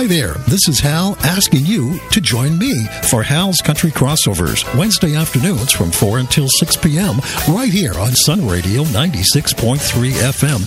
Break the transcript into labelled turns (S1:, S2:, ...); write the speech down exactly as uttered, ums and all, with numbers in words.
S1: there, this is Hal asking you to join me for Hal's Country Crossovers, Wednesday afternoons from four until six p.m. right here on Sun Radio ninety-six point three F M,